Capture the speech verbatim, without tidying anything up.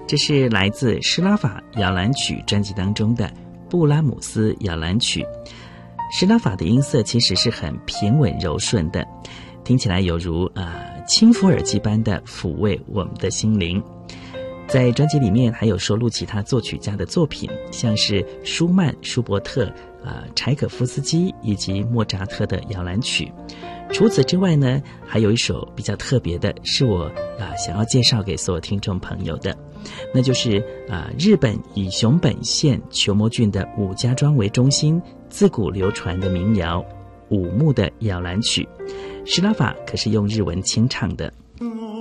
这是来自施拉法摇篮曲专辑当中的布拉姆斯摇篮曲。施拉法的音色其实是很平稳柔顺的，听起来犹如呃轻抚耳机般的抚慰我们的心灵。在专辑里面还有收录其他作曲家的作品，像是舒曼、舒伯特、呃柴可夫斯基以及莫扎特的摇篮曲。除此之外呢，还有一首比较特别的，是我啊、呃、想要介绍给所有听众朋友的，那就是啊、呃、日本以熊本县球磨郡的武家庄为中心，自古流传的民谣五木的摇篮曲。施拉法可是用日文清唱的。 嗯